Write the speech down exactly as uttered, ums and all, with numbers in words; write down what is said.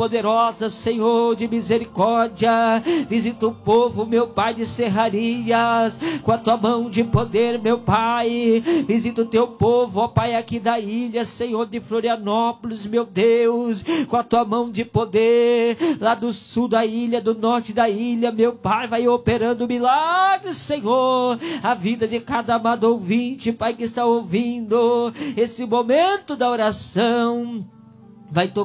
poderosa, Senhor, de misericórdia. Visita o povo, meu Pai, de Serrarias, com a tua mão de poder, meu Pai. Visita o teu povo, ó Pai, aqui da ilha, Senhor, de Florianópolis, meu Deus, com a tua mão de poder, lá do sul da ilha, do norte da ilha, meu Pai, vai operando milagres, Senhor, a vida de cada amado ouvinte, Pai, que está ouvindo esse momento da oração, vai tocar